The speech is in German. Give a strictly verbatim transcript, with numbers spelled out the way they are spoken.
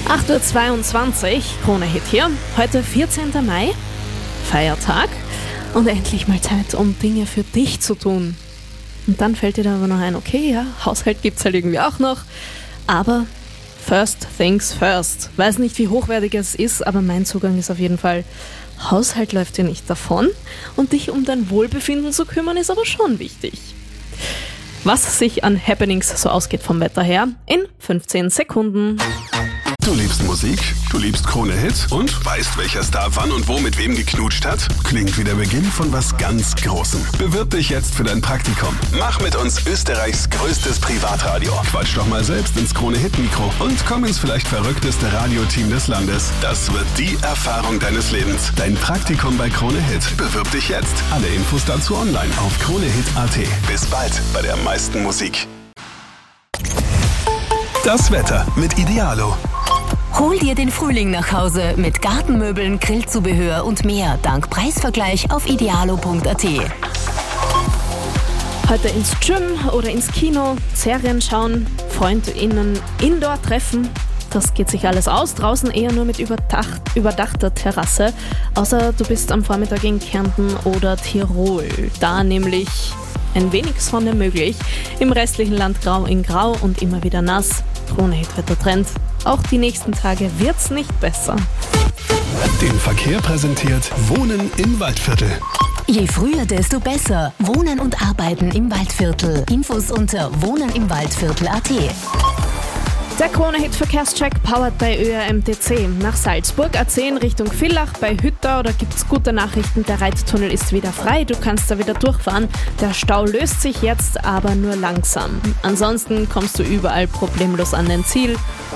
acht Uhr zweiundzwanzig, Krone-Hit hier. Heute vierzehnter Mai, Feiertag und endlich mal Zeit, um Dinge für dich zu tun. Und dann fällt dir da aber noch ein, okay, ja, Haushalt gibt's halt irgendwie auch noch, aber first things first. Weiß nicht, wie hochwertig es ist, aber mein Zugang ist auf jeden Fall, Haushalt läuft dir nicht davon und dich um dein Wohlbefinden zu kümmern ist aber schon wichtig. Was sich an Happenings so ausgeht vom Wetter her, in fünfzehn Sekunden. Du liebst Musik, du liebst Krone-Hit und weißt, welcher Star wann und wo mit wem geknutscht hat? Klingt wie der Beginn von was ganz Großem. Bewirb dich jetzt für dein Praktikum. Mach mit uns Österreichs größtes Privatradio. Quatsch doch mal selbst ins Krone-Hit-Mikro und komm ins vielleicht verrückteste Radioteam des Landes. Das wird die Erfahrung deines Lebens. Dein Praktikum bei Krone-Hit. Bewirb dich jetzt. Alle Infos dazu online auf kronehit punkt at. Bis bald bei der meisten Musik. Das Wetter mit Idealo. Hol dir den Frühling nach Hause mit Gartenmöbeln, Grillzubehör und mehr dank Preisvergleich auf idealo punkt at. Heute ins Gym oder ins Kino, Serien schauen, FreundInnen Indoor treffen. Das geht sich alles aus, draußen eher nur mit überdacht, überdachter Terrasse. Außer du bist am Vormittag in Kärnten oder Tirol. Da nämlich ein wenig Sonne möglich. Im restlichen Land grau in grau und immer wieder nass. Krone-Hit-Wettertrend. Auch die nächsten Tage wird's nicht besser. Den Verkehr präsentiert Wohnen im Waldviertel. Je früher, desto besser. Wohnen und Arbeiten im Waldviertel. Infos unter wohnen im waldviertel punkt at. Der Krone-Hit-Verkehrscheck powered bei Ö R M T C. Nach Salzburg, A zehn Richtung Villach, bei Hütter, da gibt's gute Nachrichten, der Reittunnel ist wieder frei, du kannst da wieder durchfahren. Der Stau löst sich jetzt, aber nur langsam. Ansonsten kommst du überall problemlos an dein Ziel.